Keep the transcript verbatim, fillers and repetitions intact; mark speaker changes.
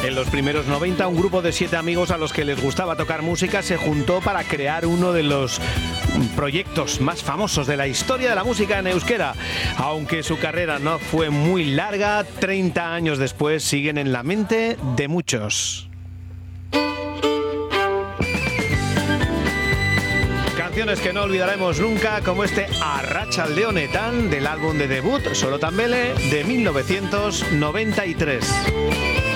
Speaker 1: En los primeros noventa, un grupo de siete amigos a los que les gustaba tocar música se juntó para crear uno de los proyectos más famosos de la historia de la música en euskera. Aunque su carrera no fue muy larga, treinta años después siguen en la mente de muchos. Canciones que no olvidaremos nunca, como este Arratsalde Honetan del álbum de debut Solo Tambele de mil novecientos noventa y tres.